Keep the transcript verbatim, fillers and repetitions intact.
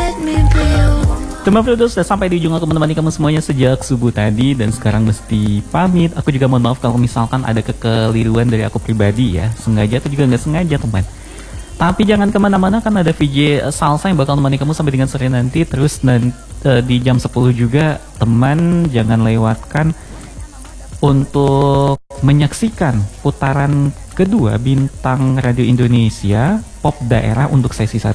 Teman Fildo sudah sampai di ujung. Aku menemani kamu semuanya sejak subuh tadi dan sekarang mesti pamit. Aku juga mohon maaf kalau misalkan ada kekeliruan dari aku pribadi ya, sengaja atau juga nggak sengaja teman. Tapi jangan kemana-mana, kan ada V J Salsa yang bakal menemani kamu sampai dengan sore nanti. Terus nanti uh, di jam sepuluh juga teman jangan lewatkan untuk menyaksikan putaran kedua Bintang Radio Indonesia Pop Daerah untuk sesi satu.